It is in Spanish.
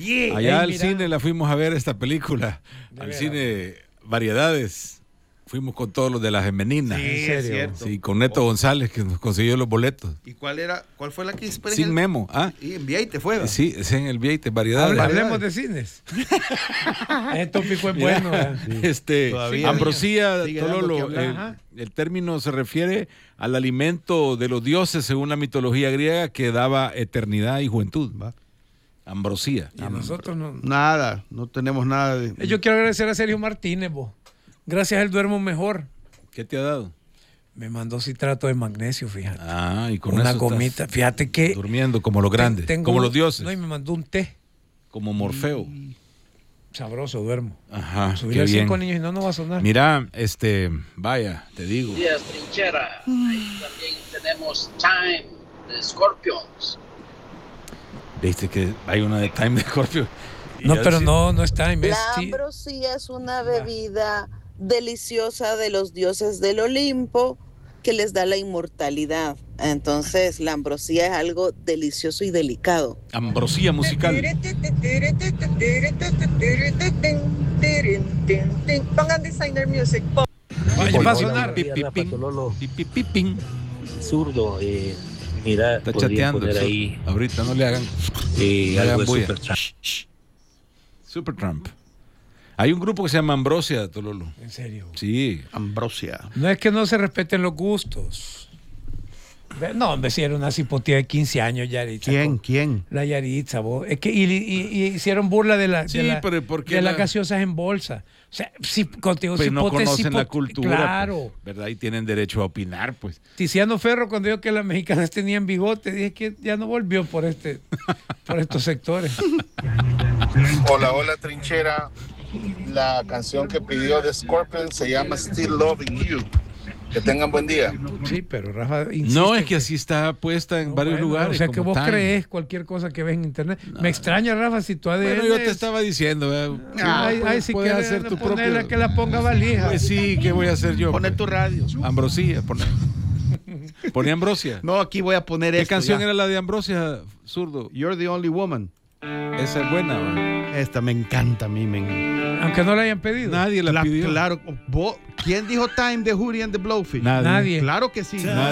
Allá al cine la fuimos a ver esta película. Al cine Variedades. Fuimos con todos los de la Femenina. Sí, es cierto. Sí, con Neto González, que nos consiguió los boletos. ¿Y cuál fue la que Sin Memo. Y en Vieite fue, ¿verdad? Sí, es en el Vieite, Variedades. Hablemos de cines. Este tópico es bueno. Ambrosía, Tololo, el término se refiere al alimento de los dioses según la mitología griega que daba eternidad y juventud. Ambrosía. Y nosotros no. Nada, no tenemos nada de... Yo quiero agradecer a Sergio Martínez, vos. Gracias a él duermo mejor. ¿Qué te ha dado? Me mandó citrato de magnesio, fíjate. Y con una eso gomita. Fíjate que... durmiendo como los grandes, como los dioses. No, y me mandó un té. Como Morfeo. Sabroso, duermo. Ajá, Subirle qué bien. 5 niños y no va a sonar. Mira, vaya, te digo. Días, Trinchera. Ahí también tenemos Time de Scorpions. Viste que hay una de Time de Scorpio. No, pero no es Time. La ambrosía es una bebida deliciosa de los dioses del Olimpo que les da la inmortalidad. Entonces, la ambrosía es algo delicioso y delicado. Ambrosía musical. Pongan Designer Music. Vaya, va a sonar. Zurdo, mira, está chateando ahí. Ahorita no le hagan, algo de Supertramp. Hay un grupo que se llama Ambrosia, Tololo. ¿En serio? Sí. Ambrosia. No es que no se respeten los gustos. No, hombre, si era una cipotía de 15 años, Yaritza. ¿Quién? La Yaritza, vos. Es que y hicieron burla de las gaseosas en bolsa. O sea, si contigo pues no conocen la cipote, cultura, claro. pues, ¿verdad? Y tienen derecho a opinar, pues. Tiziano Ferro, cuando dijo que las mexicanas tenían bigote, dije que ya no volvió por estos sectores. Hola, Trinchera. La canción que pidió de Scorpion se llama Still Loving You. Que tengan buen día. Sí, pero Rafa insiste. No, es que así está puesta en varios lugares. O sea, que vos Time. crees cualquier cosa que ves en internet. Me extraña, Rafa, si tú ADN... Bueno, yo te estaba diciendo. Sí puedes que hacer tu propio... que la ponga valija. Pues sí, ¿qué voy a hacer yo? Poner tu radio. Ambrosía. Ponía Ambrosia. No, aquí voy a poner ¿Qué canción era la de Ambrosia, Zurdo? You're the Only Woman. Esa es buena, ¿no? Esta me encanta a mí, Aunque no la hayan pedido. Nadie la pidió. Claro. ¿Quién dijo Time de Hootie and the Blowfish? Nadie. Claro que sí. Nadie.